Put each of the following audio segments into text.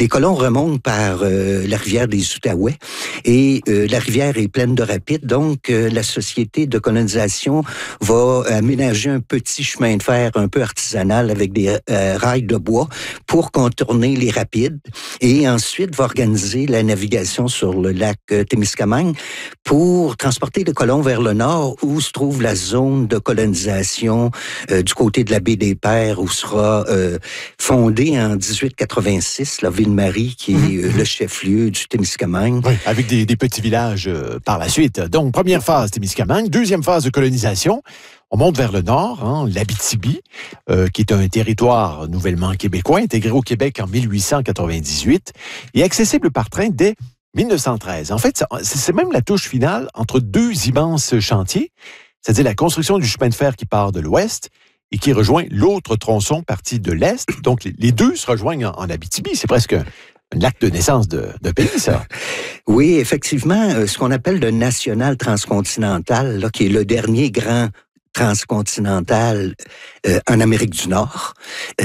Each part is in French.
Les colons remontent par la rivière des Outaouais et la rivière est pleine de rapides, donc la société de colonisation va aménager un petit chemin de fer un peu artisanal avec des rails de bois pour contourner les rapides et ensuite va organiser la navigation sur le lac Témiscamingue pour transporter les colons vers le nord où se trouve la zone de colonisation du côté de la baie des Pères où sera fondée en 1886 la Ville-Marie qui est le chef-lieu du Témiscamingue. Oui, avec des petits villages par la suite. Donc, première phase Témiscamingue, deuxième phase de colonisation. On monte vers le nord, l'Abitibi, qui est un territoire nouvellement québécois, intégré au Québec en 1898 et accessible par train dès 1913. En fait, c'est même la touche finale entre deux immenses chantiers, c'est-à-dire la construction du chemin de fer qui part de l'ouest et qui rejoint l'autre tronçon parti de l'est. Donc, les deux se rejoignent en Abitibi. C'est presque un acte de naissance de pays, ça. Oui, effectivement, ce qu'on appelle le national transcontinental, là, qui est le dernier grand transcontinental en Amérique du Nord,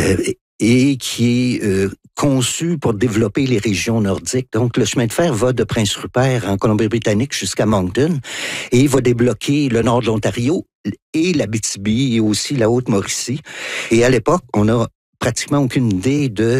et qui est conçu pour développer les régions nordiques. Donc, le chemin de fer va de Prince-Rupert en Colombie-Britannique jusqu'à Moncton et va débloquer le nord de l'Ontario et l'Abitibi et aussi la Haute-Mauricie. Et à l'époque, on a pratiquement aucune idée de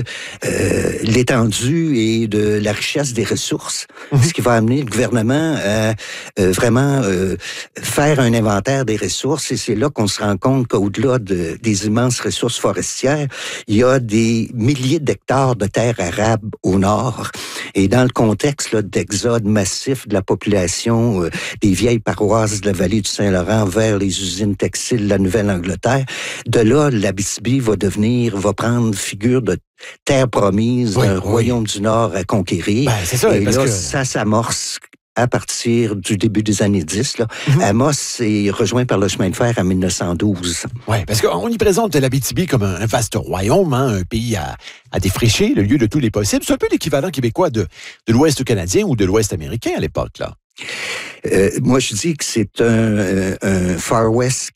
l'étendue et de la richesse des ressources, ce qui va amener le gouvernement à vraiment faire un inventaire des ressources. Et c'est là qu'on se rend compte qu'au-delà des immenses ressources forestières, il y a des milliers d'hectares de terres arables au nord. Et dans le contexte là, d'exode massif de la population des vieilles paroisses de la vallée du Saint-Laurent vers les usines textiles de la Nouvelle-Angleterre, de là, l'Abitibi va prendre figure de terre promise, un royaume du Nord à conquérir. Ben, c'est ça, et parce là, que ça s'amorce à partir du début des années 10. Là. Amos est rejoint par le chemin de fer en 1912. Oui, parce qu'on y présente l'Abitibi comme un vaste royaume, un pays à défricher, le lieu de tous les possibles. C'est un peu l'équivalent québécois de l'Ouest canadien ou de l'Ouest américain à l'époque, là. Moi, je dis que c'est un Far West,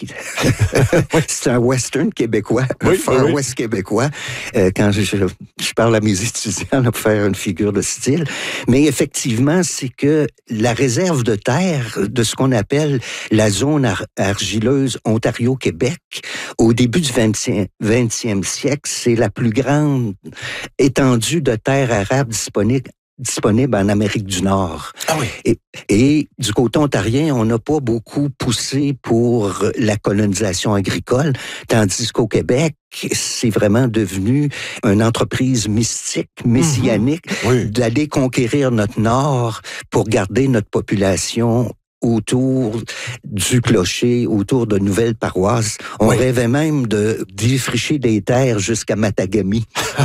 c'est un Western québécois, un Far West québécois, quand je parle à mes étudiants là, pour faire une figure de style. Mais effectivement, c'est que la réserve de terre de ce qu'on appelle la zone argileuse Ontario-Québec, au début du 20e siècle, c'est la plus grande étendue de terre arable disponible en Amérique du Nord. Ah oui. Et du côté ontarien, on n'a pas beaucoup poussé pour la colonisation agricole, tandis qu'au Québec, c'est vraiment devenu une entreprise mystique, messianique, d'aller conquérir notre Nord pour garder notre population autour du clocher, autour de nouvelles paroisses. On rêvait même de défricher des terres jusqu'à Matagami.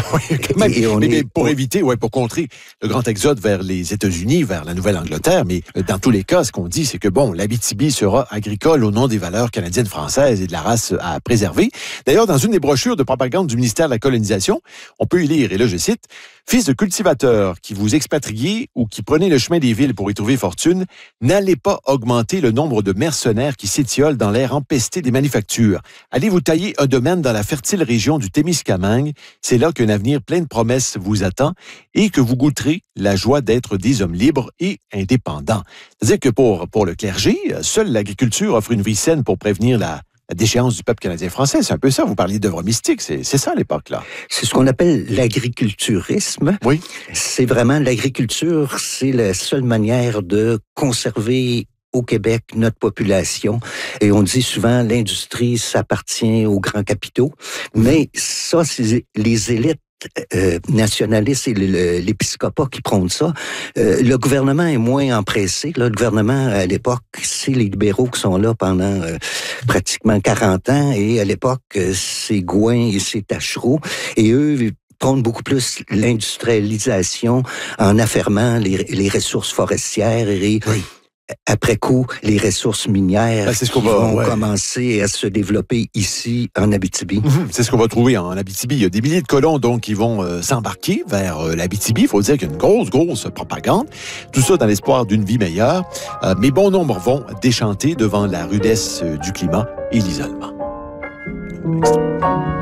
Pour éviter, pour contrer le grand exode vers les États-Unis, vers la Nouvelle-Angleterre. Mais dans tous les cas, ce qu'on dit, c'est que l'Abitibi sera agricole au nom des valeurs canadiennes, françaises et de la race à préserver. D'ailleurs, dans une des brochures de propagande du ministère de la Colonisation, on peut y lire, et là je cite, « Fils de cultivateurs qui vous expatriez ou qui prenez le chemin des villes pour y trouver fortune, n'allez pas augmenter le nombre de mercenaires qui s'étiolent dans l'air empesté des manufactures. Allez vous tailler un domaine dans la fertile région du Témiscamingue. C'est là qu'un avenir plein de promesses vous attend et que vous goûterez la joie d'être des hommes libres et indépendants. » C'est-à-dire que pour le clergé, seule l'agriculture offre une vie saine pour prévenir la déchéance du peuple canadien-français. C'est un peu ça. Vous parliez d'œuvres mystiques. C'est ça à l'époque, là. C'est ce qu'on appelle l'agriculturisme. Oui. C'est vraiment l'agriculture, c'est la seule manière de conserver au Québec notre population. Et on dit souvent l'industrie, ça appartient aux grands capitaux. Mais ça, c'est les élites nationalistes et l'épiscopat qui prônent ça. Le gouvernement est moins empressé. Là, le gouvernement, à l'époque, c'est les libéraux qui sont là pendant pratiquement 40 ans. Et à l'époque, c'est Gouin et c'est Taschereau. Et eux prônent beaucoup plus l'industrialisation en affermant les ressources forestières et après coup, les ressources minières vont commencer à se développer ici, en Abitibi. C'est ce qu'on va trouver en Abitibi. Il y a des milliers de colons donc qui vont s'embarquer vers l'Abitibi. Il faut dire qu'il y a une grosse propagande. Tout ça dans l'espoir d'une vie meilleure. Mais bon nombre vont déchanter devant la rudesse du climat et l'isolement.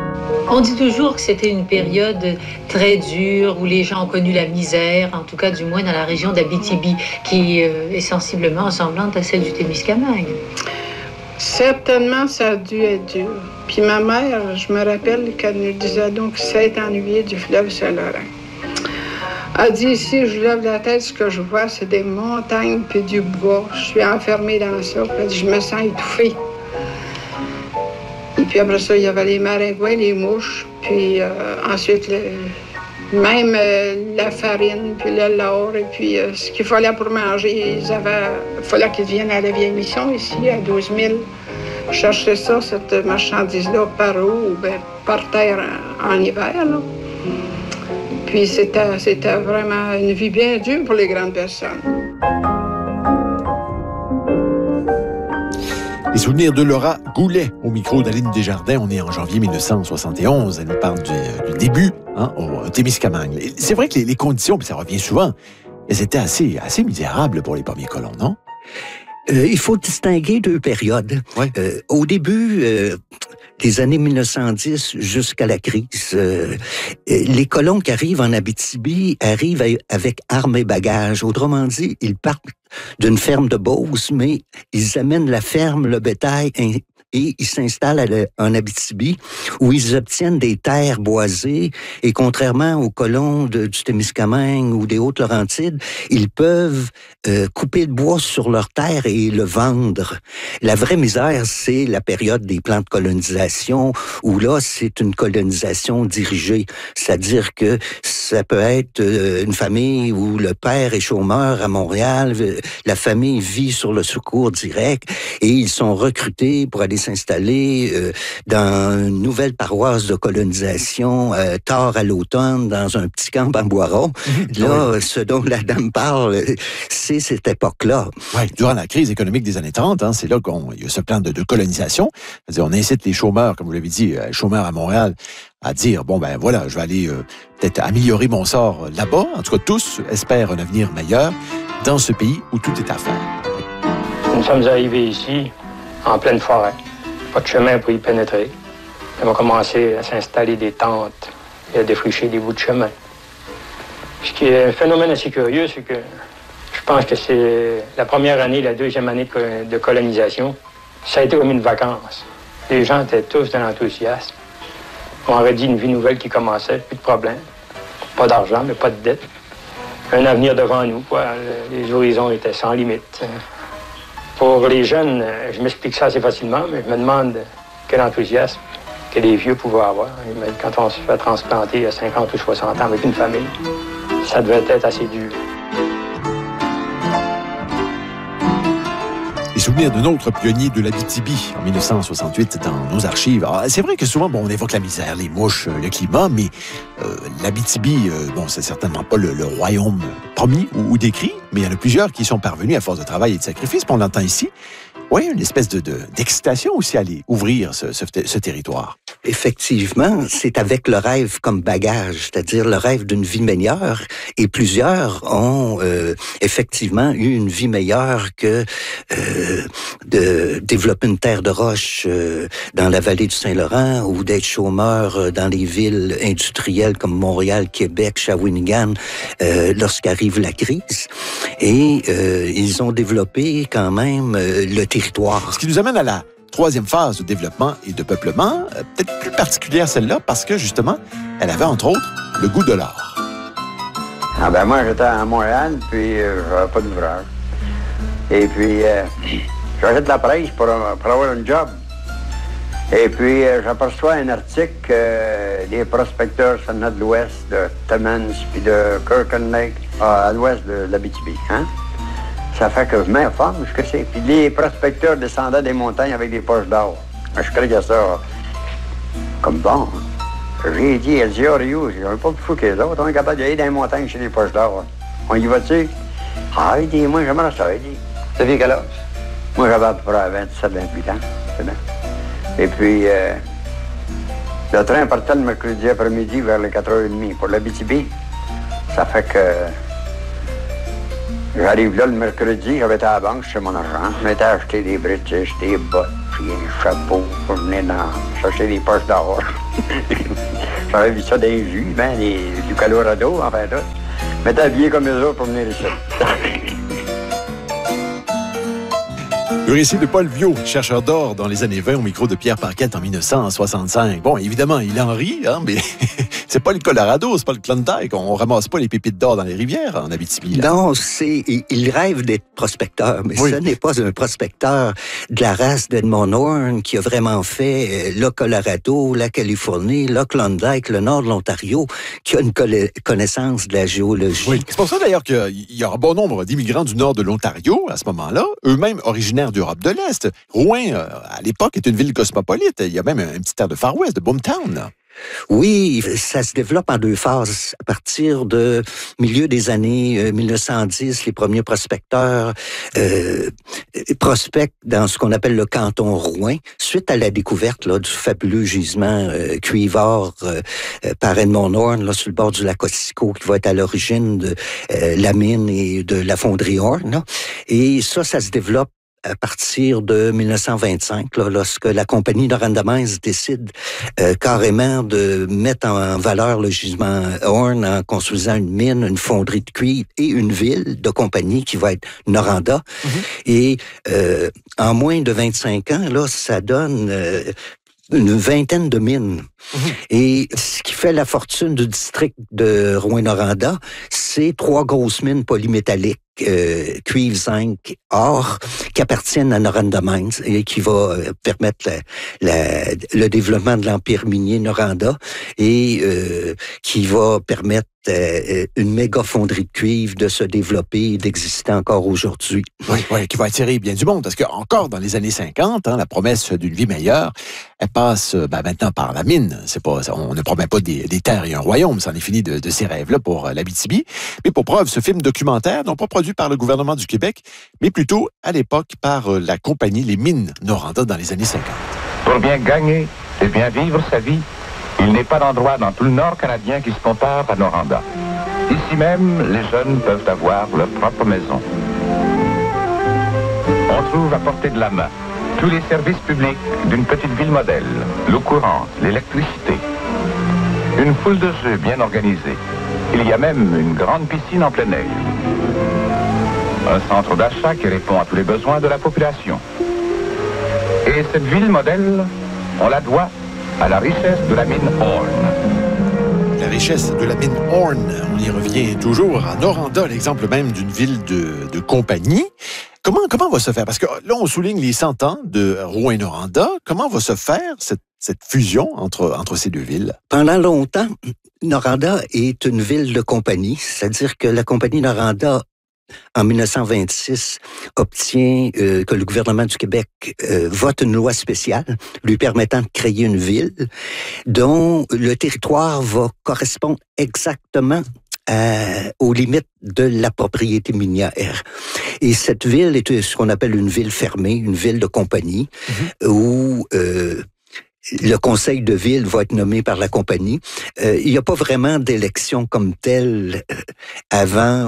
On dit toujours que c'était une période très dure où les gens ont connu la misère, en tout cas du moins dans la région d'Abitibi, qui est sensiblement ressemblante à celle du Témiscamingue. Certainement, ça a dû être dur. Puis ma mère, je me rappelle qu'elle nous disait donc s'être ennuyée du fleuve Saint-Laurent. Elle dit ici, je lève la tête, ce que je vois, c'est des montagnes puis du bois. Je suis enfermée dans ça. Puis elle dit, je me sens étouffée. Et puis après ça, il y avait les maringouins, les mouches, puis ensuite, même la farine, puis le lard, et puis ce qu'il fallait pour manger, il fallait qu'ils viennent à la vieille mission ici, à 12 000, chercher ça, cette marchandise-là, par eau ou bien par terre en hiver, là. Puis c'était vraiment une vie bien dure pour les grandes personnes. Les souvenirs de Laura Goulet au micro d'Aline Desjardins. On est en janvier 1971. Elle nous parle du début au Témiscamingue. C'est vrai que les conditions, puis ça revient souvent, elles étaient assez misérables pour les premiers colons, non? Il faut distinguer deux périodes. Ouais. Au début des années 1910 jusqu'à la crise, les colons qui arrivent en Abitibi arrivent avec armes et bagages. Autrement dit, ils partent d'une ferme de Beauce, mais ils amènent la ferme, le bétail, et ils s'installent en Abitibi, où ils obtiennent des terres boisées, et contrairement aux colons du Témiscamingue ou des Hautes-Laurentides, ils peuvent couper le bois sur leurs terres et le vendre. La vraie misère, c'est la période des plans de colonisation, où là, c'est une colonisation dirigée. C'est-à-dire que ça peut être une famille où le père est chômeur à Montréal, la famille vit sur le secours direct, et ils sont recrutés pour aller s'installer dans une nouvelle paroisse de colonisation tard à l'automne, dans un petit camp en Boiron. Là, ce dont la dame parle, c'est cette époque-là. Oui, durant la crise économique des années 30, c'est là qu'il y a ce plan de colonisation. C'est-à-dire, on incite les chômeurs, comme vous l'avez dit, chômeurs à Montréal, à dire, bon, ben voilà, je vais aller peut-être améliorer mon sort là-bas. En tout cas, tous espèrent un avenir meilleur dans ce pays où tout est à faire. Nous sommes arrivés ici, en pleine forêt. Pas de chemin pour y pénétrer. On va commencer à s'installer des tentes et à défricher des bouts de chemin. Ce qui est un phénomène assez curieux, c'est que je pense que c'est la première année, la deuxième année de colonisation. Ça a été comme une vacance. Les gens étaient tous dans l'enthousiasme. On aurait dit une vie nouvelle qui commençait, plus de problème. Pas d'argent, mais pas de dette. Un avenir devant nous, quoi. Les horizons étaient sans limite. Pour les jeunes, je m'explique ça assez facilement, mais je me demande quel enthousiasme que les vieux pouvaient avoir. Quand on se fait transplanter à 50 ou 60 ans avec une famille, ça devait être assez dur. Les souvenirs d'un autre pionnier de l'Abitibi en 1968 dans nos archives. Alors, c'est vrai que souvent, on évoque la misère, les mouches, le climat, mais l'Abitibi, c'est certainement pas le royaume promis ou décrit, mais il y en a plusieurs qui sont parvenus à force de travail et de sacrifice, puis on l'entend ici. Oui, une espèce d'excitation aussi à aller ouvrir ce territoire. Effectivement, c'est avec le rêve comme bagage, c'est-à-dire le rêve d'une vie meilleure. Et plusieurs ont effectivement eu une vie meilleure que de développer une terre de roche dans la vallée du Saint-Laurent ou d'être chômeur dans les villes industrielles comme Montréal, Québec, Shawinigan, lorsqu'arrive la crise. Et ils ont développé quand même le territoire. Ce qui nous amène à la troisième phase de développement et de peuplement, peut-être plus particulière celle-là, parce que justement, elle avait entre autres le goût de l'art. Moi, j'étais à Montréal, puis j'avais pas d'ouvrage. Et puis, j'achète la presse pour avoir un job. Et puis, j'aperçois un article des prospecteurs sur de l'ouest, de Timmins, puis de Kirkland Lake, à l'ouest de l'Abitibi, Ça fait que je m'informe, ce que c'est. Puis les prospecteurs descendaient des montagnes avec des poches d'or. Je croyais ça comme bon. J'ai dit, elle dit, Rio, j'en ai pas plus fou que les autres. On est capable d'aller dans les montagnes chez les poches d'or. On y va-tu? Ah, il dit, moi, j'aimerais ça. Il dit, t'as vu quel âge? Moi, j'avais à peu près 27, 28 ans. C'est bien. Et puis, le train partait le mercredi après-midi vers les 4h30 pour l'Abitibi. Ça fait que j'arrive là le mercredi, j'avais été à la banque, je fais mon argent. Je m'étais acheté des briques, j'ai acheté des bottes, puis un chapeau pour venir chercher des poches d'or. J'avais vu ça dans les jus, du Colorado, enfin tout. Je m'étais habillé comme eux autres pour venir ici. Le récit de Paul Viaud, chercheur d'or dans les années 20 au micro de Pierre Paquette en 1965. Bon, évidemment, il en rit, mais c'est pas le Colorado, c'est pas le Klondike. On ramasse pas les pépites d'or dans les rivières en Abitibi. Là. Non, il rêve d'être prospecteur, mais ce n'est pas un prospecteur de la race d'Edmond Horne qui a vraiment fait le Colorado, la Californie, le Klondike, le nord de l'Ontario, qui a une connaissance de la géologie. Oui, c'est pour ça d'ailleurs qu'il y a un bon nombre d'immigrants du nord de l'Ontario à ce moment-là, eux-mêmes originaires d'Europe de l'Est. Rouen, à l'époque, est une ville cosmopolite. Il y a même un petit air de Far West, de Boomtown. Là. Oui, ça se développe en deux phases. À partir de milieu des années 1910, les premiers prospecteurs prospectent dans ce qu'on appelle le canton Rouen, suite à la découverte là, du fabuleux gisement cuivre par Edmond Horne, là, sur le bord du lac Otsiko, qui va être à l'origine de la mine et de la fonderie Horne. Là. Et ça se développe à partir de 1925, là, lorsque la compagnie Noranda Mines décide carrément de mettre en valeur le gisement Horne en construisant une mine, une fonderie de cuivre et une ville de compagnie qui va être Noranda. Et en moins de 25 ans, là, ça donne une vingtaine de mines. Et ce qui fait la fortune du district de Rouyn-Noranda, c'est 3 grosses mines polymétalliques, cuivre, zinc, or, qui appartiennent à Noranda Mines et qui va permettre le développement de l'empire minier Noranda et qui va permettre une méga fonderie de cuivre de se développer et d'exister encore aujourd'hui. Oui, qui va attirer bien du monde, parce que encore dans les années 50, la promesse d'une vie meilleure, elle passe maintenant par la mine. On ne promet pas des terres et un royaume, c'en est fini de ces rêves-là pour l'Abitibi. Mais pour preuve, ce film documentaire, non pas produit par le gouvernement du Québec, mais plutôt à l'époque par la compagnie Les Mines Noranda dans les années 50. Pour bien gagner et bien vivre sa vie, il n'est pas d'endroit dans tout le nord canadien qui se compare à Noranda. Ici même, les jeunes peuvent avoir leur propre maison. On trouve à portée de la main tous les services publics d'une petite ville modèle, l'eau courante, l'électricité. Une foule de jeux bien organisés. Il y a même une grande piscine en plein air. Un centre d'achat qui répond à tous les besoins de la population. Et cette ville modèle, on la doit à la richesse de la mine Horne. La richesse de la mine Horne, on y revient toujours à Noranda, l'exemple même d'une ville de compagnie. Comment va se faire? Parce que là, on souligne les 100 ans de Rouyn-Noranda. Comment va se faire cette fusion entre ces deux villes? Pendant longtemps, Noranda est une ville de compagnie, c'est-à-dire que la compagnie Noranda, en 1926, obtient que le gouvernement du Québec vote une loi spéciale lui permettant de créer une ville dont le territoire va correspondre exactement aux limites de la propriété minière. Et cette ville est ce qu'on appelle une ville fermée, une ville de compagnie, où le conseil de ville va être nommé par la compagnie. Il n'y a pas vraiment d'élection comme telle avant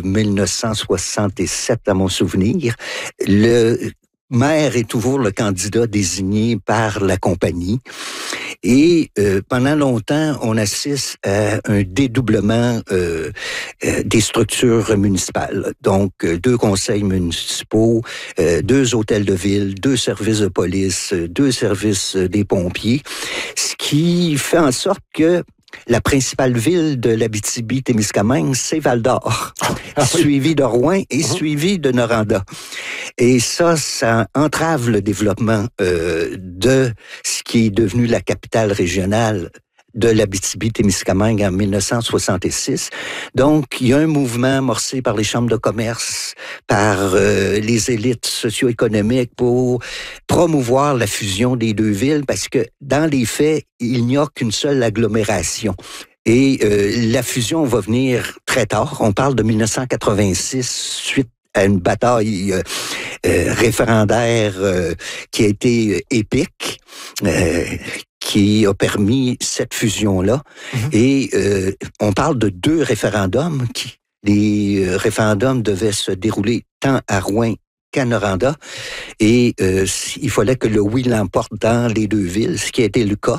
1967, à mon souvenir. Le maire est toujours le candidat désigné par la compagnie. Et pendant longtemps, on assiste à un dédoublement des structures municipales. Donc, 2 conseils municipaux, 2 hôtels de ville, 2 services de police, 2 services des pompiers, ce qui fait en sorte que la principale ville de l'Abitibi-Témiscamingue, c'est Val-d'Or, suivi de Rouen et suivi de Noranda. Et ça entrave le développement de ce qui est devenu la capitale régionale de l'Abitibi-Témiscamingue en 1966. Donc, il y a un mouvement amorcé par les chambres de commerce, par les élites socio-économiques pour promouvoir la fusion des 2 villes, parce que dans les faits, il n'y a qu'une seule agglomération. Et la fusion va venir très tard. On parle de 1986, suite à une bataille référendaire qui a été épique, qui a permis cette fusion-là. Et on parle de 2 référendums. Les référendums devaient se dérouler tant à Rouen Rouen-Noranda. Et il fallait que le oui l'emporte dans les deux villes, ce qui a été le cas.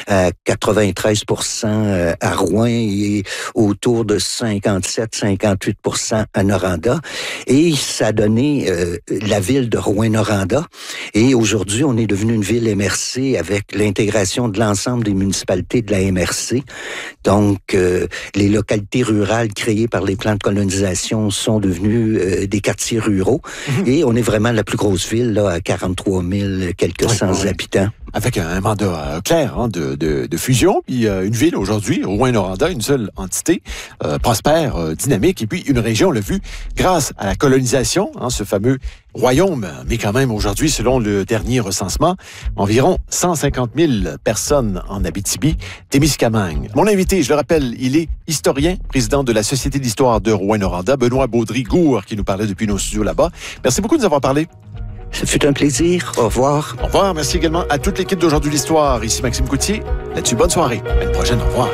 93% à Rouen et autour de 57-58% à Noranda. Et ça a donné la ville de Rouen-Noranda. Et aujourd'hui, on est devenu une ville MRC avec l'intégration de l'ensemble des municipalités de la MRC. Donc, les localités rurales créées par les plans de colonisation sont devenues des quartiers ruraux. Et on est vraiment la plus grosse ville, là, à 43 000 quelques cents habitants. Avec un mandat clair de fusion, puis une ville aujourd'hui, Rouen-Noranda, une seule entité, prospère, dynamique, et puis une région, on l'a vu, grâce à la colonisation, ce fameux royaume, mais quand même aujourd'hui, selon le dernier recensement, environ 150 000 personnes en Abitibi-Témiscamingue. Mon invité, je le rappelle, il est historien, président de la Société d'histoire de Rouen-Noranda, Benoît Baudry-Gour, qui nous parlait depuis nos studios là-bas. Merci beaucoup de nous avoir parlé. Ça fut un plaisir. Au revoir. Au revoir. Merci également à toute l'équipe d'Aujourd'hui l'Histoire. Ici Maxime Coutier. Là-dessus, bonne soirée. À une prochaine. Au revoir.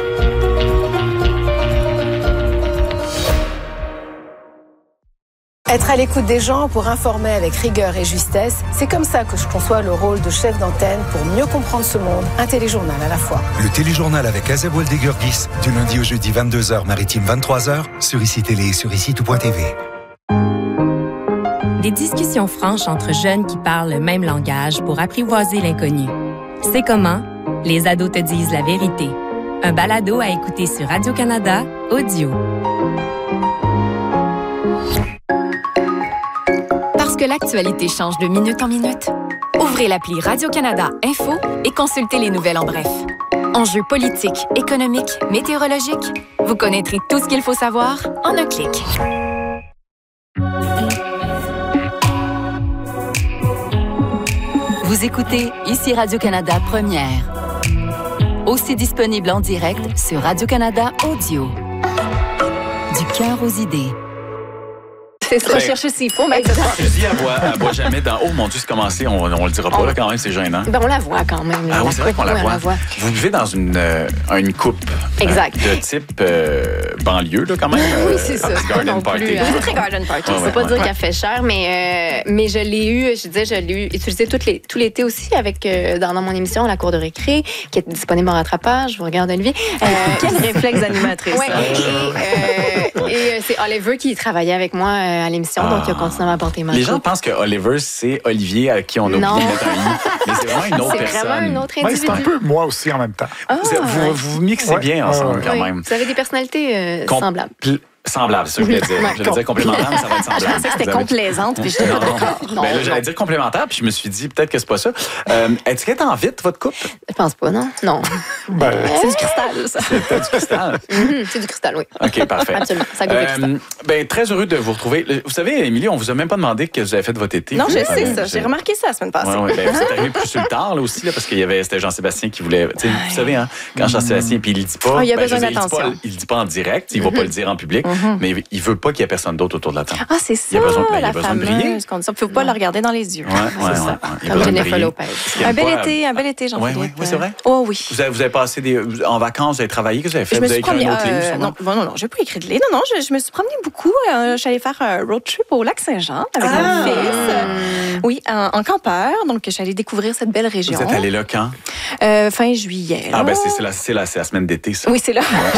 Être à l'écoute des gens pour informer avec rigueur et justesse, c'est comme ça que je conçois le rôle de chef d'antenne pour mieux comprendre ce monde. Un téléjournal à la fois. Le téléjournal avec Azeb Weldeguergis, du lundi au jeudi 22h, maritime 23h, sur ICI Télé et sur ICI-Tout.tv. Des discussions franches entre jeunes qui parlent le même langage pour apprivoiser l'inconnu. C'est comment? Les ados te disent la vérité. Un balado à écouter sur Radio-Canada, audio. Parce que l'actualité change de minute en minute, ouvrez l'appli Radio-Canada Info et consultez les nouvelles en bref. Enjeux politiques, économiques, météorologiques, vous connaîtrez tout ce qu'il faut savoir en un clic. Vous écoutez ici Radio-Canada Première. Aussi disponible en direct sur Radio-Canada Audio. Du cœur aux idées. C'est ça, chercher s'il faut, mais Je dis, elle boit jamais dans... Oh mon Dieu, c'est commencé, on le dira pas, là, quand même, c'est gênant. Ben, on la voit quand même. Ah oui, c'est vrai qu'on la voit. Vous vivez dans une coupe exact. De type banlieue, là, quand même. Oui, c'est ça. Garden party. C'est très garden party. C'est pas dire qu'elle fait cher, mais je l'ai eu utilisé tout l'été aussi avec dans mon émission La Cour de récré, qui est disponible en rattrapage. Je vous regarde, Olivier. Quel réflexe d'animatrice. Oui, et c'est Oliver qui travaillait avec moi à l'émission, donc il a continué à m'apporter ma coupe. Les gens pensent que Oliver, c'est Olivier à qui on a oublié de mettre un i. Mais c'est vraiment une autre personne. C'est vraiment une autre individu. C'est un peu moi aussi en même temps. Vous mixez bien ensemble quand même. Vous avez des personnalités semblables. Semblable, c'est ça que je voulais dire. Je voulais dire complémentaire, mais ça va être semblable. Je pensais que c'était complaisante, puis je n'étais pas d'accord. Ben là, j'allais dire complémentaire, puis je me suis dit peut-être que c'est pas ça. Est-ce qu'elle est en vitre, votre coupe? Je pense pas, non. Non. C'est du cristal, ça. C'est peut-être du cristal. C'est du cristal, oui. OK, parfait. Absolument. Ça goûte le cristal. Ben, très heureux de vous retrouver. Vous savez, Émilie, on vous a même pas demandé que vous avez fait de votre été. Non, je sais ça. J'ai remarqué ça la semaine passée. Ouais, ben, vous êtes arrivé plus sur le tard, là aussi, là, parce c'était Jean-Sébastien qui voulait. Vous savez, hein, quand Jean-Sébastien, puis il le dit pas. Il a besoin d'attention. Il le dit pas en direct, il va pas le dire en public, mais il veut pas qu'il y ait personne d'autre autour de la table. Ah, c'est ça, il a besoin de briller. On ne peut pas le regarder dans les yeux. C'est ça. Comme Jennifer Lopez. Un bel été, Jean-Philippe. Oui, c'est vrai? Oh oui. Vous avez passé en vacances, vous avez travaillé, qu'est-ce que vous avez fait? Vous avez écrit un autre livre, non, je n'ai pas écrit de livre. Non, je me suis promenée beaucoup. Je suis allée faire un road trip au Lac-Saint-Jean avec mon fils. Oui, en campeur. Donc, je suis allée découvrir cette belle région. Vous êtes allée là quand? Fin juillet. Ah, ben c'est la semaine d'été, ça. Oui, c'est là.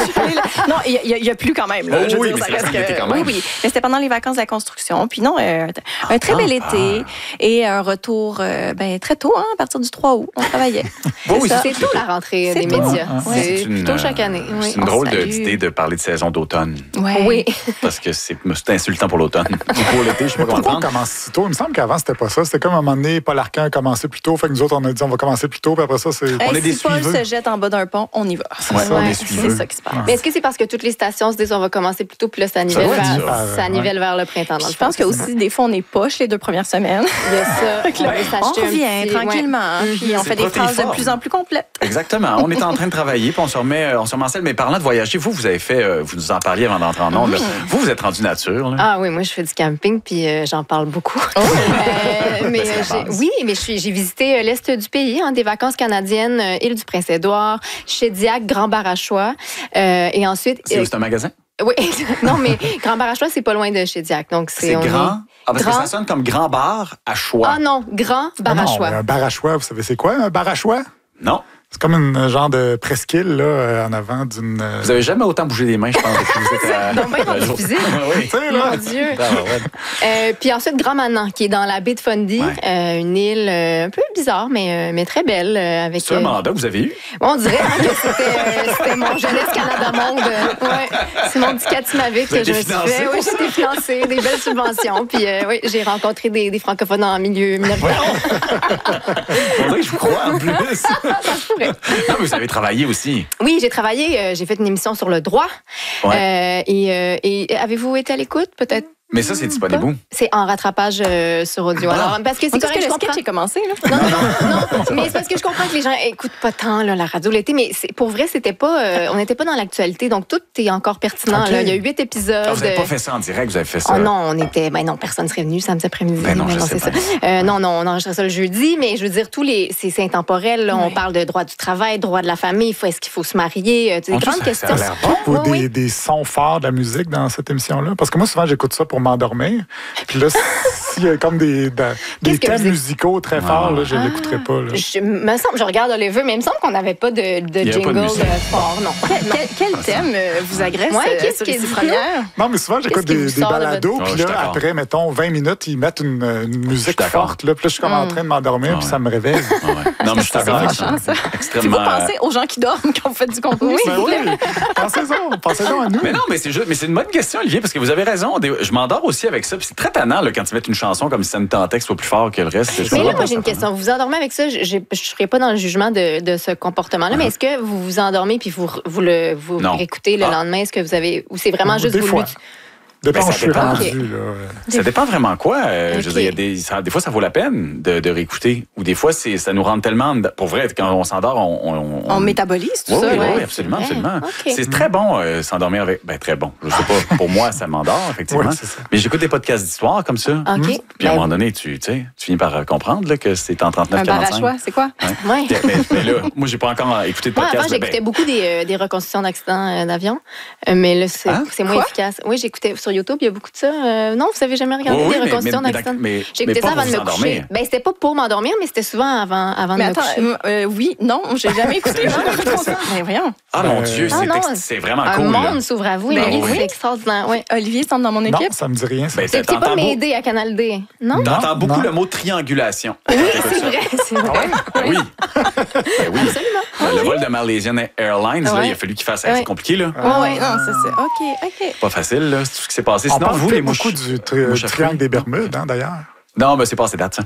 Non, il y a plu quand même. Oui, mais c'est la semaine d'été quand même. Oui, mais c'était pendant les vacances de la construction. Puis non, un très bel été et un retour très tôt, à partir du 3 août. On travaillait. C'est tôt la rentrée des médias. C'est plutôt chaque année. C'est une drôle d'idée de parler de saison d'automne. Oui. Parce que c'est insultant pour l'automne. Pour l'été, je sais pas comment pourquoi on commence si tôt? Il me semble qu'avant, c'était pas ça. C'était comme à un moment donné, Paul Arcand a commencé plus tôt. Fait que nous autres, on a dit on va commencer plus tôt. Puis après ça, on est des suiveux. Si Paul se jette en bas d'un pont, on y va. C'est ça qui se passe. Mais est-ce que c'est parce que toutes les stations se disent on va commencer plus tôt, puis là, ça nivelle vers le printemps? Je pense que aussi, des fois, on est poche les 2 premières semaines. Il y a ça. On revient tranquillement. Puis on fait des phrases de plus en plus complètes. Exactement. On est en train de travailler, puis on se remet en selle. Mais parlant de voyager, vous avez fait, vous nous en parliez avant d'entrer en ondes. Vous êtes rendu nature. Là. Ah oui, moi, je fais du camping, puis j'en parle beaucoup. Mais j'ai visité l'est du pays, des vacances canadiennes, île du Prince-Édouard, Shediac, Grand Barachois. Et ensuite. C'est un magasin? Oui, non, mais Grand Bar à Choix, c'est pas loin de Shediac. Donc C'est grand? Parce que ça sonne comme Grand Bar à Choix. Ah non, Grand Bar à Choix. Un bar à Choix, vous savez c'est quoi, un bar à Choix? Non. C'est comme un genre de presqu'île là, en avant d'une... Vous avez jamais autant bougé les mains, je pense, depuis que vous êtes à... Donc, bien rendu physique. Oui. Mon Dieu. Puis ensuite, Grand Manan, qui est dans la baie de Fundy, une île un peu bizarre, mais très belle. Avec, c'est un mandat que vous avez eu? On dirait que c'était mon Jeunesse Canada Monde. C'est mon petit Katimavik que je me suis fait. Oui, j'ai été financée, des belles subventions. Puis oui, j'ai rencontré des francophones en milieu minoritaire. On dirait que je vous crois en plus. Ça se pourrait. Non, mais vous avez travaillé aussi. Oui, j'ai travaillé. J'ai fait une émission sur le droit. Et avez-vous été à l'écoute, peut-être? Mais ça, c'est disponible où? C'est en rattrapage sur audio. Alors, parce que c'est correct, que le sketch est commencé, là. Non, mais c'est parce que je comprends que les gens écoutent pas tant là, la radio l'été, mais pour vrai, c'était pas, on n'était pas dans l'actualité, donc tout est encore pertinent. Là. Il y a 8 épisodes. Vous n'avez pas fait ça en direct, vous avez fait ça? Oh non, on était, non, personne serait venu samedi après-midi. Non, je sais c'est pas. ça. Non, on enregistrait ça le jeudi, mais je veux dire, c'est intemporel. Là. On parle de droit du travail, droit de la famille, est-ce qu'il faut se marier, des grandes questions. Ça a l'air bon. Des sons forts de la musique dans cette émission-là? Parce que moi, souvent, j'écoute ça pour m'endormir. Puis là, s'il y a comme des thèmes musicaux très forts, là, je ne l'écouterai pas. Là. Je regarde Oliver, mais il me semble qu'on n'avait pas de jingle fort, non. Quel thème vous agresse sur les premières? Non, mais souvent, j'écoute des balados, puis là, après, mettons, 20 minutes, ils mettent une musique forte, là, puis là, je suis comme en train de m'endormir, puis ça me réveille. Non, mais je suis d'accord avec ça. Extrêmement... Vous pensez aux gens qui dorment quand vous faites du contenu? Oui, pensez-en à nous. Mais non, mais c'est une bonne question, Olivier, parce que vous avez raison. Je m'endors aussi avec ça. Puis c'est très tannant là, quand tu mets une chanson comme si ça me tentait que ce soit plus fort que le reste. Mais là, moi, j'ai une question. Vous vous endormez avec ça? Je ne serai pas dans le jugement de ce comportement-là, mais est-ce que vous vous endormez puis vous réécoutez le lendemain? Est-ce que vous avez... Ou c'est vraiment juste vous... Dépend où je suis rendu. Ça dépend vraiment quoi. Je veux dire, des fois, ça vaut la peine de réécouter. Ou des fois, ça nous rend tellement... Pour vrai, quand on s'endort, on métabolise tout ça. Oui, absolument. C'est très bon s'endormir avec... très bon. Je sais pas, pour moi, ça m'endort, effectivement. Mais j'écoute des podcasts d'histoire comme ça. Puis à un moment donné, tu finis par comprendre là, que c'est en 39-45. Un bar à choix, c'est quoi? Mais là, moi, j'ai pas encore écouté de podcast. Avant, j'écoutais beaucoup des reconstitutions d'accidents d'avion. Mais là, c'est moins efficace. Oui, j'écoutais sur YouTube, il y a beaucoup de ça. Non, vous avez jamais regardé des reconstitutions d'accidents? J'écoutais ça avant de me coucher. C'était pas pour m'endormir, mais c'était souvent avant de me coucher. Oui, non, j'ai jamais écouté. Mais voyons. Ah mon Dieu, c'est vraiment cool. Un monde s'ouvre à vous. C'est extraordinaire. Olivier semble dans mon équipe. Non, ça me dit rien. C'est pas m'aider à Canal D, non? T'entends beaucoup le mot triangulation. Oui, c'est vrai. Oui. Absolument. Le vol de Malaysian Airlines, il a fallu qu'il fasse assez compliqué. Oui, non, c'est OK. Pas facile, là, c'est tout ce qui s'est passé. On parle beaucoup du triangle des Bermudes, d'ailleurs. Non, mais c'est passé date, ça.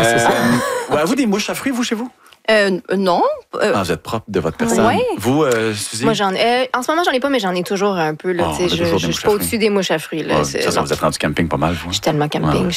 Avez-vous des mouches à fruits, vous, chez vous? Non. Vous êtes propre de votre personne. Ouais. Vous, Suzy? Moi, en ce moment, j'en ai pas, mais j'en ai toujours un peu. Là, je suis pas au-dessus des mouches à fruits. Là, ça, vous êtes rendu camping pas mal, vous. Je suis tellement camping.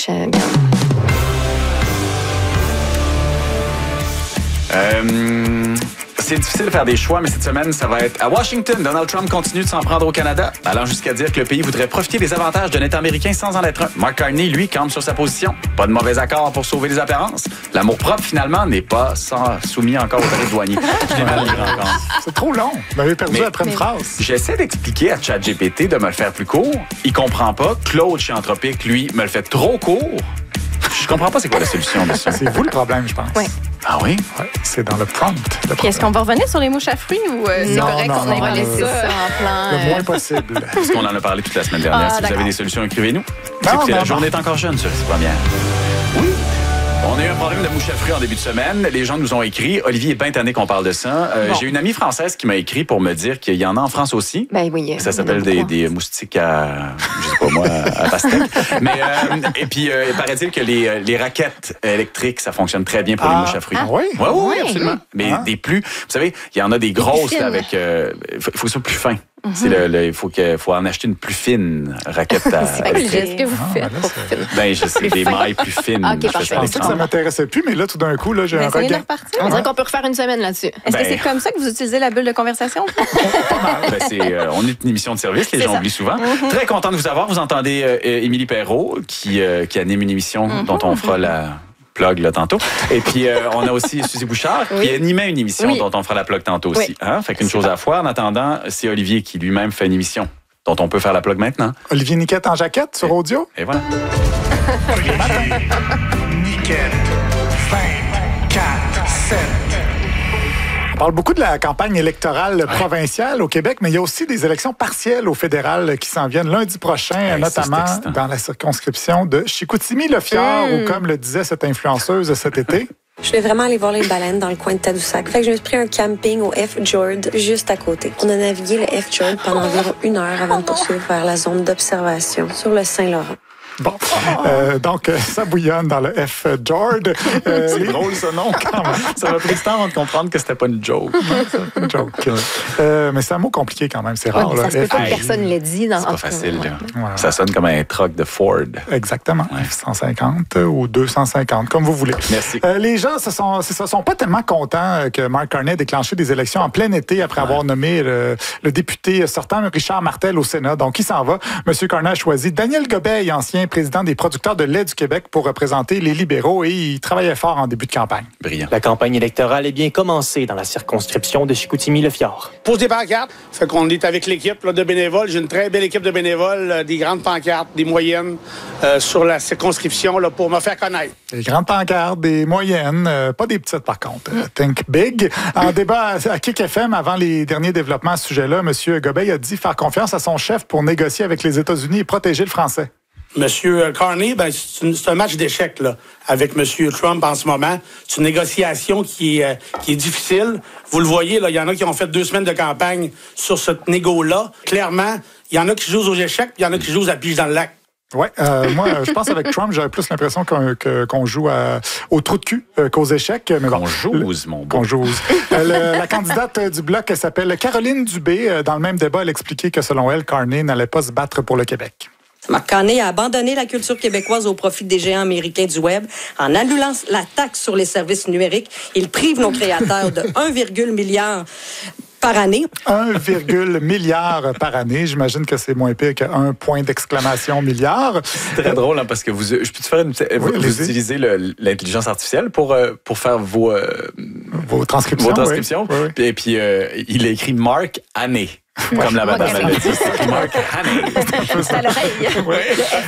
C'est difficile de faire des choix, mais cette semaine, ça va être à Washington. Donald Trump continue de s'en prendre au Canada, allant jusqu'à dire que le pays voudrait profiter des avantages d'un État américain sans en être un. Mark Carney, lui, campe sur sa position. Pas de mauvais accord pour sauver les apparences. L'amour propre, finalement, n'est pas soumis encore au tarif douanier. Je vais mal lire encore. C'est trop long. Vous m'avez perdu après une phrase. J'essaie d'expliquer à ChatGPT de me le faire plus court. Il comprend pas. Claude chez Anthropique, lui, me le fait trop court. Je comprends pas c'est quoi la solution de ça. C'est vous le problème, je pense. Oui. Ah oui? Oui, c'est dans le prompt. Puis est-ce qu'on va revenir sur les mouches à fruits ou c'est correct qu'on ait pas laissé ça en plan... Le moins possible. Parce qu'on en a parlé toute la semaine dernière. Si vous avez des solutions, écrivez-nous. La journée est encore jeune, ça, c'est pas bien. Oui. On a eu un problème de mouche à fruits en début de semaine. Les gens nous ont écrit. Olivier est bien tanné qu'on parle de ça. J'ai une amie française qui m'a écrit pour me dire qu'il y en a en France aussi. Ben oui. Ça s'appelle des moustiques à, je sais pas moi, à pastèque. Mais et puis il paraît-il que les raquettes électriques, ça fonctionne très bien pour les mouches à fruits. Ah oui? Oui, absolument. Mais des plus, vous savez, il y en a des grosses là, avec. Faut que ce soit plus fin. Il faut en acheter une plus fine raquette à Qu'est-ce que vous faites pour fine? Je sais, des mailles plus fines. OK, parfait. Je pensais que ça m'intéressait plus, mais là, tout d'un coup, là, j'ai un regain. On dirait qu'on peut refaire une semaine là-dessus. Est-ce que c'est comme ça que vous utilisez la bulle de conversation? Pas mal. On est une émission de service, les gens oublient souvent. Très content de vous avoir. Vous entendez Émilie Perrault qui anime une émission dont on fera la plug là, tantôt. Et puis, on a aussi Suzy Bouchard qui animait une émission dont on fera la plug tantôt aussi. Fait qu'une chose à la fois. En attendant, c'est Olivier qui lui-même fait une émission dont on peut faire la plug maintenant. Olivier Niquette en jaquette sur audio. Et voilà. Olivier Niquette, 24/7. On parle beaucoup de la campagne électorale provinciale au Québec, mais il y a aussi des élections partielles au fédéral qui s'en viennent lundi prochain, notamment dans la circonscription de Chicoutimi-Le-Fjord, où, comme le disait cette influenceuse cet été, je vais vraiment aller voir les baleines dans le coin de Tadoussac. Fait que je me suis pris un camping au Fjord juste à côté. On a navigué le Fjord pendant environ 1 heure avant de poursuivre vers la zone d'observation sur le Saint-Laurent. Bon, donc ça bouillonne dans le Fjord. C'est drôle ce nom quand même. Ça m'a pris du temps avant de comprendre que c'était pas une joke. C'est une joke. Mais c'est un mot compliqué quand même, c'est rare. Ça se peut pas que personne l'ait dit. C'est pas facile. Ça sonne comme un truck de Ford. Exactement. 150 ou 250, comme vous voulez. Merci. Les gens se sont pas tellement contents que Mark Carney ait déclenché des élections en plein été après avoir nommé le député sortant Richard Martel au Sénat. Donc, il s'en va. M. Carney a choisi Daniel Gobeil, ancien président des producteurs de lait du Québec, pour représenter les libéraux, et il travaillait fort en début de campagne. Brillant. La campagne électorale est bien commencée dans la circonscription de Chicoutimi-Le-Fjord. Pose des pancartes. Fait qu'on est avec l'équipe de bénévoles. J'ai une très belle équipe de bénévoles, des grandes pancartes, des moyennes sur la circonscription là, pour me faire connaître. Des grandes pancartes, des moyennes, pas des petites par contre. Think big. En débat à Kick FM, avant les derniers développements à ce sujet-là, M. Gobeil a dit faire confiance à son chef pour négocier avec les États-Unis et protéger le français. Monsieur Carney, c'est un match d'échecs là, avec Monsieur Trump en ce moment. C'est une négociation qui est difficile. Vous le voyez, là, il y en a qui ont fait 2 semaines de campagne sur ce négo-là. Clairement, il y en a qui jouent aux échecs, puis il y en a qui jouent à pige dans le lac. Oui, moi, je pense avec Trump, j'avais plus l'impression qu'on joue au trou de cul qu'aux échecs. Mais bon, qu'on joue, mon beau. Qu'on joue. La candidate du Bloc, elle s'appelle Caroline Dubé. Dans le même débat, elle expliquait que selon elle, Carney n'allait pas se battre pour le Québec. Mark Carney a abandonné la culture québécoise au profit des géants américains du Web. En annulant la taxe sur les services numériques, il prive nos créateurs de 1,1 milliard par année. 1,1 milliard par année. J'imagine que c'est moins pire qu'un point d'exclamation milliard. C'est très drôle, hein, parce que je peux te faire vous utilisez l'intelligence artificielle pour faire vos transcriptions. Oui. Et puis il a écrit Mark Année. Comme la madame l'a dit, c'est Mark Haney. C'est à l'oreille.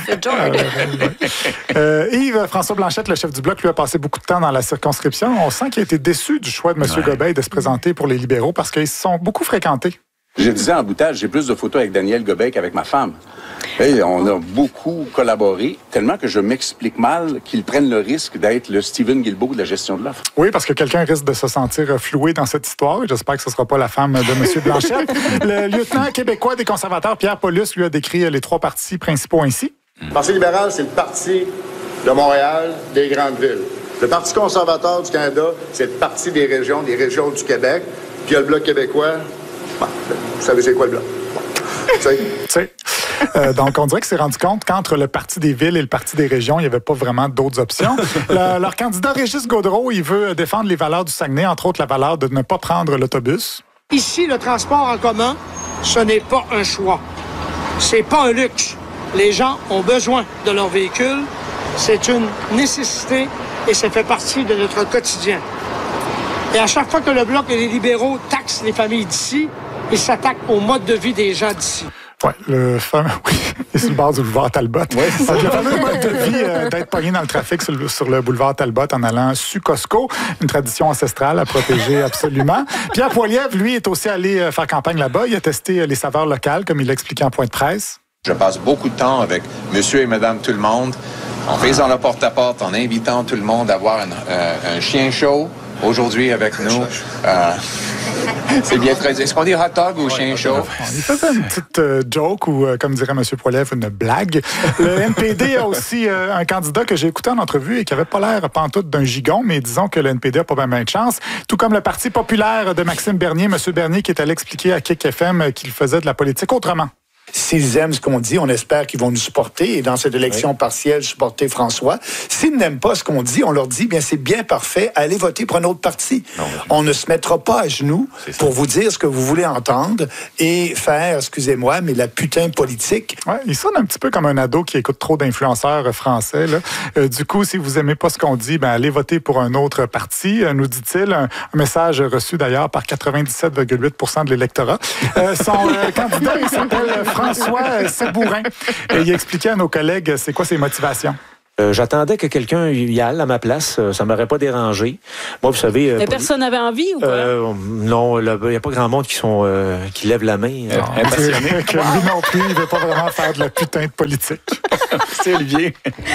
Yves-François Blanchette, le chef du Bloc, lui a passé beaucoup de temps dans la circonscription. On sent qu'il a été déçu du choix de M. Gobeil de se présenter pour les libéraux parce qu'ils se sont beaucoup fréquentés. Je disais en boutade, j'ai plus de photos avec Daniel Gobeil qu'avec ma femme. Et on a beaucoup collaboré, tellement que je m'explique mal qu'ils prennent le risque d'être le Steven Guilbeault de la gestion de l'offre. Oui, parce que quelqu'un risque de se sentir floué dans cette histoire. Et j'espère que ce ne sera pas la femme de M. Blanchette. Le lieutenant québécois des conservateurs, Pierre Paulus, lui a décrit les 3 partis principaux ainsi. Le Parti libéral, c'est le parti de Montréal, des grandes villes. Le Parti conservateur du Canada, c'est le parti des régions du Québec. Puis il y a le Bloc québécois. Vous savez c'est quoi le Bloc? Donc, on dirait qu'il s'est rendu compte qu'entre le Parti des villes et le Parti des régions, il n'y avait pas vraiment d'autres options. Leur candidat Régis Gaudreault, il veut défendre les valeurs du Saguenay, entre autres la valeur de ne pas prendre l'autobus. Ici, le transport en commun, ce n'est pas un choix. C'est pas un luxe. Les gens ont besoin de leur véhicule. C'est une nécessité et ça fait partie de notre quotidien. Et à chaque fois que le Bloc et les libéraux taxent les familles d'ici, ils s'attaquent au mode de vie des gens d'ici. Oui, le fameux, et sur le bord du boulevard Talbot. Oui, c'est ça. Le fameux mode de vie d'être pogné dans le trafic sur le boulevard Talbot en allant sur Costco, une tradition ancestrale à protéger absolument. Pierre Poilievre, lui, est aussi allé faire campagne là-bas. Il a testé les saveurs locales, comme il l'a expliqué en point de presse. Je passe beaucoup de temps avec monsieur et madame tout le monde, en faisant le porte-à-porte, en invitant tout le monde à voir un chien chaud. Aujourd'hui, avec nous, c'est bien très... Est-ce qu'on dit hot dog ou chien chaud? Il faisait une petite joke ou, comme dirait M. Poilievre, une blague. Le NPD a aussi un candidat que j'ai écouté en entrevue et qui avait pas l'air pantoute d'un gigon, mais disons que le NPD n'a pas bien de chance. Tout comme le Parti populaire de Maxime Bernier, M. Bernier qui est allé expliquer à Kick FM qu'il faisait de la politique autrement. S'ils aiment ce qu'on dit, on espère qu'ils vont nous supporter et dans cette élection partielle, supporter François. S'ils n'aiment pas ce qu'on dit, on leur dit, bien c'est bien parfait, allez voter pour un autre parti. On ne se mettra pas à genoux pour vous dire ce que vous voulez entendre et faire, excusez-moi, mais la putain politique. Ouais, il sonne un petit peu comme un ado qui écoute trop d'influenceurs français. Là. Du coup, si vous aimez pas ce qu'on dit, ben allez voter pour un autre parti, nous dit-il. Un message reçu d'ailleurs par 97,8% de l'électorat. Son candidat, il s'appelle François François Sabourin. Et il expliquait à nos collègues c'est quoi ses motivations. J'attendais que quelqu'un y aille à ma place. Ça ne m'aurait pas dérangé. Moi, vous savez... Mais personne n'avait envie ou quoi? Non, il n'y a pas grand monde qui lève la main. Impressionné. Que lui non plus, il ne veut pas vraiment faire de la putain de politique. C'est Olivier.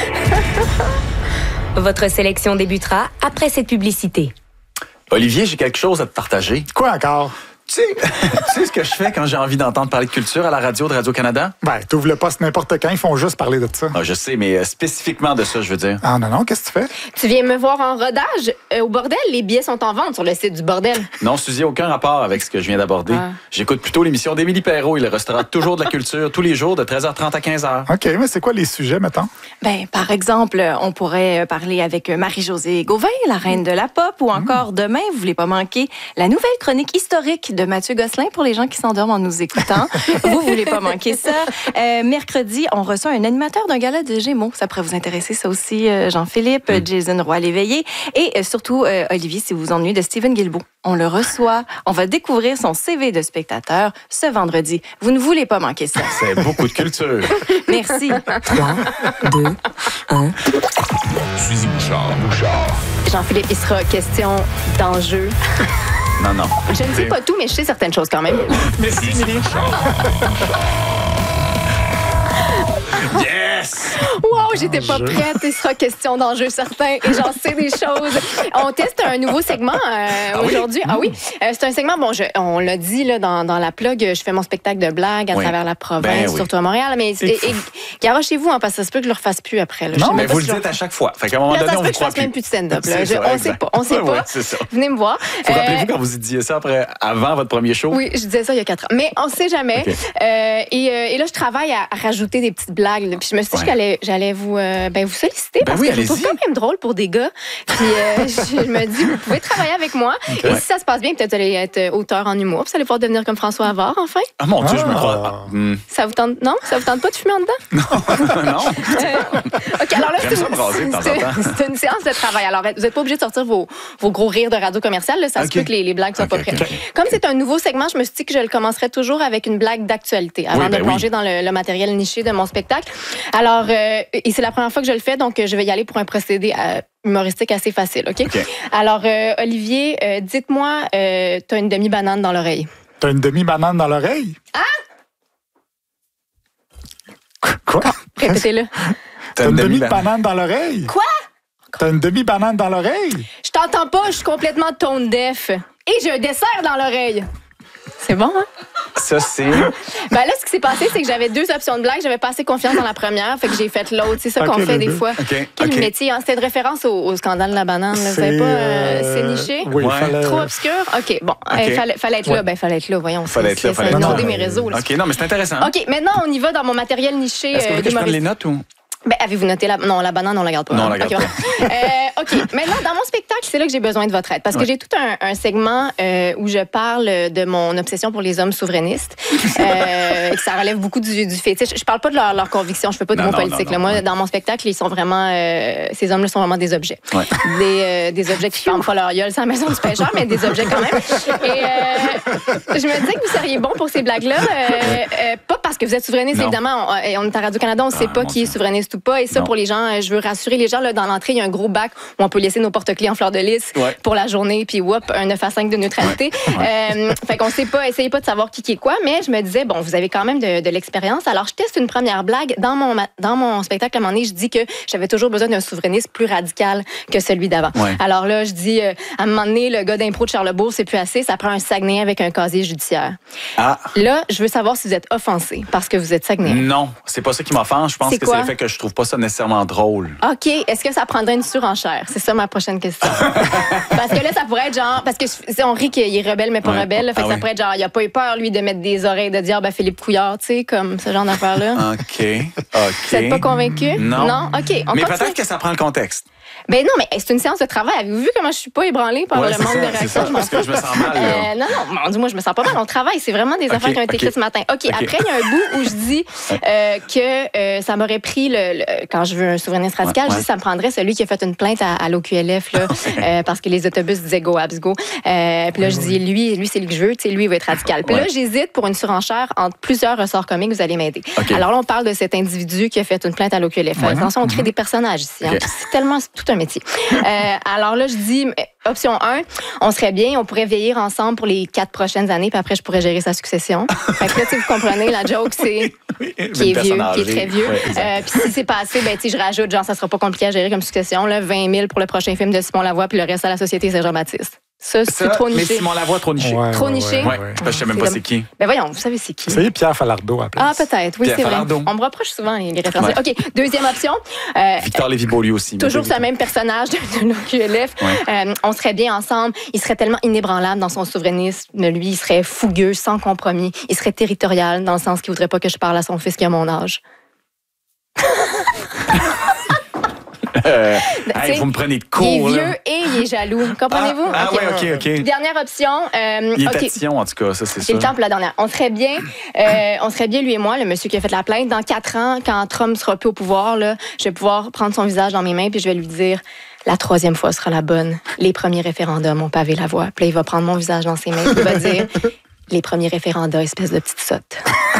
Votre sélection débutera après cette publicité. Olivier, j'ai quelque chose à te partager. Quoi encore? Tu sais ce que je fais quand j'ai envie d'entendre parler de culture à la radio de Radio-Canada? Ben, t'ouvres le poste n'importe quand, ils font juste parler de ça. Ah, je sais, mais spécifiquement de ça, je veux dire. Ah non, qu'est-ce que tu fais? Tu viens me voir en rodage au bordel? Les billets sont en vente sur le site du bordel. Non, Suzy, aucun rapport avec ce que je viens d'aborder. Ah. J'écoute plutôt l'émission d'Émilie Perrault. Il restera toujours de la culture tous les jours de 13h30 à 15h. OK, mais c'est quoi les sujets, mettons? Ben, par exemple, on pourrait parler avec Marie-Josée Gauvin, la reine de la pop, ou encore demain, vous voulez pas manquer la nouvelle chronique historique de Mathieu Gosselin pour les gens qui s'endorment en nous écoutant. Vous voulez pas manquer ça. Mercredi, on reçoit un animateur d'un gala de Gémeaux. Ça pourrait vous intéresser, ça aussi, Jean-Philippe, Jason Roy-Léveillé. Et surtout, Olivier, si vous vous ennuyez de Stephen Guilbeault. On le reçoit. On va découvrir son CV de spectateur ce vendredi. Vous ne voulez pas manquer ça. C'est beaucoup de culture. Merci. 3, 2, 1. Suzy Bouchard. Jean-Philippe, il sera question d'enjeux. Non. Je ne sais pas tout, mais je sais certaines choses quand même. Merci, Émilie. Yes! Wow, j'étais pas prête. Il sera question d'enjeux certains et j'en sais des choses. On teste un nouveau segment aujourd'hui. Ah oui? C'est un segment, on l'a dit là, dans la plug, je fais mon spectacle de blagues à travers la province, surtout à Montréal. Mais garochez-vous, parce que ça se peut que je le refasse plus après. Là. Non, mais vous le dites à chaque fois. Fait qu'à un moment donné, on vous croit plus. Ça se peut que je fasse même plus de stand-up. On sait pas. Ouais, c'est ça. Venez me voir. Vous rappelez-vous quand vous disiez ça avant votre premier show? Oui, je disais ça il y a 4 ans. Mais on sait jamais. Okay. Et là, je travaille à rajouter des petites blagues. Là. Puis je me suis dit que j'allais vous solliciter parce que je trouve quand même drôle pour des gars. Puis je me dis, vous pouvez travailler avec moi. Et si ça se passe bien, peut-être allez être auteur en humour. Puis vous allez pouvoir devenir comme François Havard, enfin. Ah mon Dieu, je me crois. Ça vous tente? Non? Ça vous tente pas de fumer en dedans? Non. OK, alors là, c'est une séance de travail. Alors, vous n'êtes pas obligé de sortir vos gros rires de radio commerciale. Là, ça se peut que les blagues soient pas prêtes. Comme c'est un nouveau segment, je me suis dit que je le commencerai toujours avec une blague d'actualité avant de plonger dans le matériel niché de mon spectacle. Alors, et c'est la première fois que je le fais, donc je vais y aller pour un procédé humoristique assez facile, OK? Alors, Olivier, dites-moi, t'as une demi-banane dans l'oreille. T'as une demi-banane dans l'oreille? Hein? Quoi? Répétez-le. T'as une demi-banane dans l'oreille? Quoi? T'as une demi-banane dans l'oreille? Je t'entends pas, je suis complètement tone deaf. Et j'ai un dessert dans l'oreille. C'est bon, hein? Ça, c'est... Ben là, ce qui s'est passé, c'est que j'avais 2 options de blague. J'avais pas assez confiance dans la première, fait que j'ai fait l'autre. C'est ça qu'on fait des fois. Quel métier, hein? C'était une référence au scandale de la banane. Là. Vous savez pas, c'est niché? Oui, Trop obscur? OK, bon. Fallait être là. Ben, fallait être là, voyons. Fallait être là. Fallait inonder mes réseaux. Là. OK, non, mais c'est intéressant. OK, maintenant, on y va dans mon matériel niché. Est-ce que vous voulez que je prenne les notes ou... Ben, avez-vous noté la... Non, la banane, on la garde pas. Non, on la garde pas. OK. Maintenant, dans mon spectacle, c'est là que j'ai besoin de votre aide. Parce que j'ai tout un segment où je parle de mon obsession pour les hommes souverainistes. Ça relève beaucoup du fétiche. Je parle pas de leur conviction. Je fais pas de mots politiques. Moi, dans mon spectacle, ils sont vraiment... ces hommes-là sont vraiment des objets. Ouais. Des objets qui ferment pas leur gueule. C'est la maison du pêcheur, mais des objets quand même. Et je me disais que vous seriez bon pour ces blagues-là. Pas parce que vous êtes souverainiste, évidemment. On est à Radio-Canada, on ne sait pas qui est souverainiste ou pas. Et ça, pour les gens, je veux rassurer les gens, là, dans l'entrée, il y a un gros bac où on peut laisser nos porte-clés en fleur de lys pour la journée, puis un 9 à 5 de neutralité. Fait qu'on sait pas, essayez pas de savoir qui est quoi, mais je me disais, bon, vous avez quand même de l'expérience. Alors, je teste une première blague. Dans mon spectacle, à un moment donné, je dis que j'avais toujours besoin d'un souverainiste plus radical que celui d'avant. Ouais. Alors là, je dis, à un moment donné, le gars d'impro de Charlebourg, c'est plus assez, ça prend un Saguenay avec un casier judiciaire. Là, je veux savoir si vous êtes offensé parce que vous êtes Saguenay. Non, c'est pas ça qui m'offense. Je pense que c'est le fait que je trouve pas ça nécessairement drôle. OK. Est-ce que ça prendrait une surenchère? C'est ça ma prochaine question. Parce que là, ça pourrait être genre... Parce que on rit qu'il est rebelle, mais pas rebelle. Fait que ça pourrait être genre, il a pas eu peur, lui, de mettre des oreilles, de dire, Philippe Couillard, tu sais, comme ce genre d'affaire-là. OK. Vous n'êtes pas convaincu? Non. OK. Mais peut-être que ça prend le contexte. Ben non, mais c'est une séance de travail. Avez-vous vu comment je suis pas ébranlée par le manque de réaction? Parce que je me sens mal. Non, mon Dieu, moi, je me sens pas mal. On travaille. C'est vraiment des affaires qui ont été écrites ce matin. OK, après, il y a un bout où je dis que ça m'aurait pris, quand je veux un souverainiste radical, je dis que ça me prendrait celui qui a fait une plainte à l'OQLF là, parce que les autobus disaient go, abs, go. Puis là, je dis, lui, c'est lui que je veux. Lui, il va être radical. Puis là, j'hésite pour une surenchère entre plusieurs ressorts comiques. Vous allez m'aider. Alors là, on parle de cet individu qui a fait une plainte à l'OQLF. Attention, on crée des personnages ici. Hein. C'est tout un métier. Alors là, je dis, option 1, on serait bien, on pourrait vieillir ensemble pour les 4 prochaines années, puis après, je pourrais gérer sa succession. Fait que là, vous comprenez, la joke, c'est qui est vieux, qui est très vieux. Puis si c'est passé, je rajoute, genre, ça sera pas compliqué à gérer comme succession, là, 20 000 pour le prochain film de Simon Lavoie, puis le reste à la Société Saint-Jean-Baptiste. Ça, c'est trop niché. Mais Simon Lavoie, trop niché. Trop niché? Ouais. Je sais même pas c'est qui. Ben voyons, vous savez c'est qui. C'est Pierre Falardeau à la place. Ah, peut-être, oui, c'est vrai. On me reproche souvent les références. OK, deuxième option. Victor Lévy-Beaulieu aussi. Toujours ce même personnage de l'OQLF. On serait bien ensemble. Il serait tellement inébranlable dans son souverainisme. Lui, il serait fougueux, sans compromis. Il serait territorial, dans le sens qu'il voudrait pas que je parle à son fils qui a mon âge. Vous me prenez de court. Il est vieux et il est jaloux. Comprenez-vous? OK. Dernière option. Il est tatillon, en tout cas, ça, c'est ça. C'est le temps pour la dernière. On serait bien, lui et moi, le monsieur qui a fait la plainte, dans 4 ans, quand Trump sera plus au pouvoir, là, je vais pouvoir prendre son visage dans mes mains puis je vais lui dire... La 3e fois sera la bonne. Les premiers référendums ont pavé la voie. Puis là, il va prendre mon visage dans ses mains et il va dire les premiers référendums, espèce de petite sotte.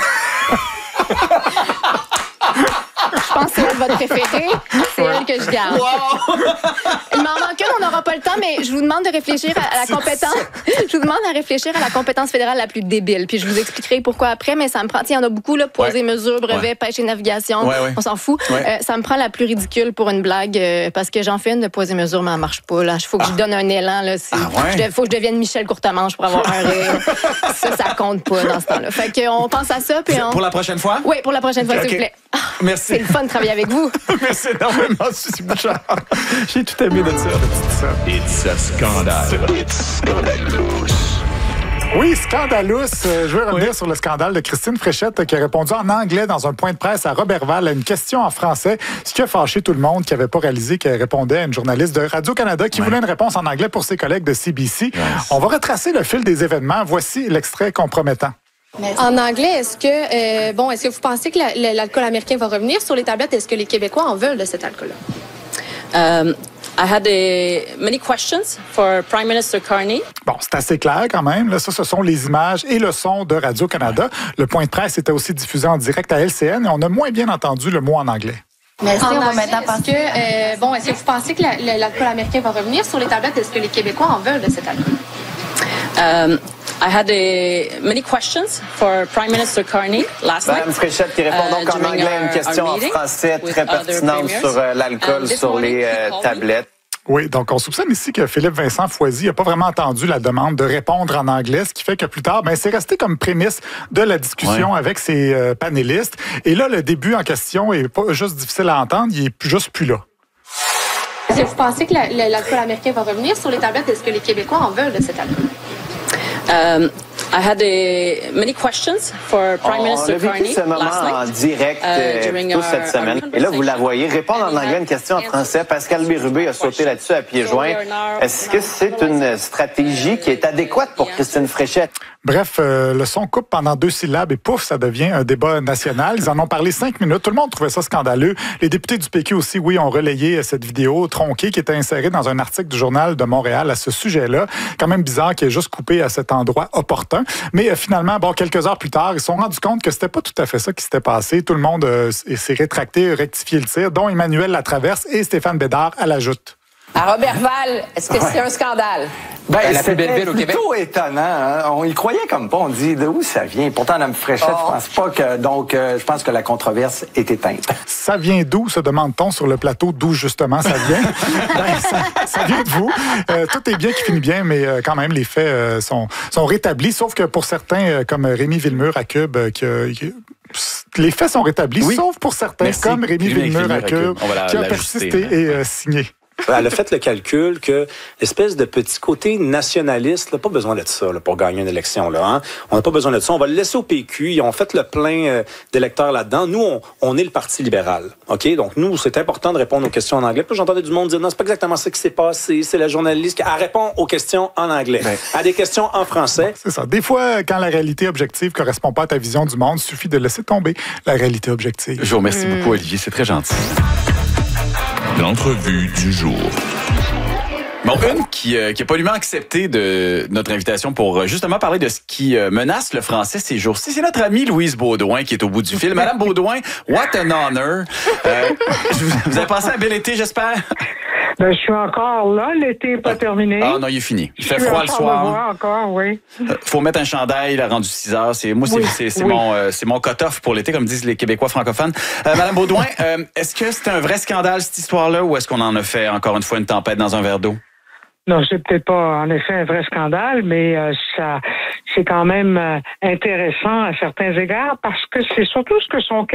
Je pense que c'est elle votre préférée. C'est elle que je garde. Wow. Il m'en manque une, on n'aura pas le temps, mais je vous demande de réfléchir à la compétence. Je vous demande à réfléchir à la compétence fédérale la plus débile. Puis je vous expliquerai pourquoi après, mais ça me prend. Il y en a beaucoup, là, poser, mesure, brevet, pêche et navigation. On s'en fout. Ça me prend la plus ridicule pour une blague parce que j'en fais une de poser, mesure, mais elle marche pas. Il faut que je donne un élan. Il faut que je devienne Michel Courtemanche pour avoir un rire. Ça compte pas dans ce temps-là. Fait qu'on pense à ça. Puis pour la prochaine fois? Oui, pour la prochaine fois, s'il vous plaît. Merci. C'est le fun de travailler avec vous. Merci énormément, Suzy Bouchard. J'ai tout aimé de ça. It's a scandale. It's scandalous. Oui, scandalous. Je veux revenir sur le scandale de Christine Fréchette qui a répondu en anglais dans un point de presse à Robertval à une question en français, ce qui a fâché tout le monde qui n'avait pas réalisé qu'elle répondait à une journaliste de Radio-Canada qui voulait une réponse en anglais pour ses collègues de CBC. On va retracer le fil des événements. Voici l'extrait compromettant. En anglais, est-ce que vous pensez que l'alcool américain va revenir sur les tablettes? Est-ce que les Québécois en veulent de cet alcool-là? I had many questions for Prime Minister Carney. Bon, c'est assez clair quand même. Là, ça, ce sont les images et le son de Radio-Canada. Le point de presse était aussi diffusé en direct à LCN et on a moins bien entendu le mot en anglais. Mais est-ce que vous pensez que l'alcool américain va revenir sur les tablettes? Est-ce que les Québécois en veulent de cet alcool? I had many questions for Prime Minister Carney last night. Madame Fréchette qui répond donc en anglais à une question en français très pertinente sur l'alcool sur les tablettes. Oui, donc on soupçonne ici que Philippe Vincent Foisy n'a pas vraiment entendu la demande de répondre en anglais, ce qui fait que plus tard, c'est resté comme prémisse de la discussion avec ses panélistes. Et là, le début en question est pas juste difficile à entendre, il est juste plus là. Est-ce que vous pensez que l'alcool américain va revenir sur les tablettes? Est-ce que les Québécois en veulent de cet alcool? I had many questions for Prime Minister Carney ce moment en direct toute cette semaine. Et là, vous la voyez répondre en anglais une question en français. Pascal Bérubé a sauté là-dessus à pieds joints. Est-ce que c'est une stratégie qui est adéquate pour Christine Fréchette? Bref, le son coupe pendant 2 syllabes et pouf, ça devient un débat national. Ils en ont parlé 5 minutes. Tout le monde trouvait ça scandaleux. Les députés du PQ aussi, oui, ont relayé cette vidéo tronquée qui était insérée dans un article du Journal de Montréal à ce sujet-là. Quand même bizarre qu'il ait juste coupé à cet endroit opportun. Mais finalement, quelques heures plus tard, ils se sont rendus compte que c'était pas tout à fait ça qui s'était passé. Tout le monde s'est rétracté, rectifié le tir, dont Emmanuel Latraverse et Stéphane Bédard à la joute. À Robertval, est-ce que c'est un scandale? La plus belle ville au Québec. C'est plutôt étonnant. Hein? On y croyait comme pas. On dit d'où ça vient. Pourtant, Mme Fréchette, je pense pas que. Donc, je pense que la controverse est éteinte. Ça vient d'où, se demande-t-on sur le plateau, d'où justement ça vient? Ça vient de vous. Tout est bien qui finit bien, mais quand même, les faits sont rétablis. Sauf que pour certains, comme Rémi Villemur à Cube, les faits sont rétablis, sauf pour certains, comme Rémi Villemur à Cube, qui a persisté et signé. Elle a fait le calcul que l'espèce de petit côté nationaliste, là, pas besoin de ça là, pour gagner une élection. Là, hein? On n'a pas besoin de ça. On va le laisser au PQ. Ils ont fait le plein d'électeurs là-dedans. Nous, on est le Parti libéral. OK? Donc, nous, c'est important de répondre aux questions en anglais. Puis j'entendais du monde dire, non, c'est pas exactement ça qui s'est passé. C'est la journaliste qui répond aux questions en anglais. À des questions en français. C'est ça. Des fois, quand la réalité objective correspond pas à ta vision du monde, il suffit de laisser tomber la réalité objective. Je vous remercie beaucoup, Olivier. C'est très gentil. L'entrevue du jour. Bon, une qui a poliment accepté de notre invitation pour justement parler de ce qui menace le français ces jours-ci. C'est notre amie Louise Baudouin qui est au bout du fil. Madame Baudouin, what an honor. Vous avez passé un bel été, j'espère? Ben, je suis encore là, l'été n'est pas terminé. Ah non, il est fini. Il fait froid le soir. Encore, oui. Faut mettre un chandail, il a rendu 6 heures. C'est mon cut-off pour l'été, comme disent les Québécois francophones. Madame Baudouin, est-ce que c'est un vrai scandale, cette histoire-là, ou est-ce qu'on en a fait, encore une fois, une tempête dans un verre d'eau? Non, c'est peut-être pas, en effet, un vrai scandale, mais ça, c'est quand même intéressant à certains égards, parce que c'est surtout ce que son